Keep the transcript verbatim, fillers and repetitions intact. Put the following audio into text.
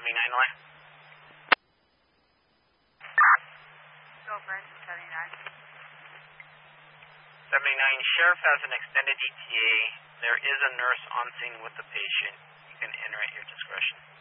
seventy-nine line. Go Brenton, seventy-nine. seventy-nine, Sheriff has an extended E T A. There is a nurse on scene with the patient. You can enter at your discretion.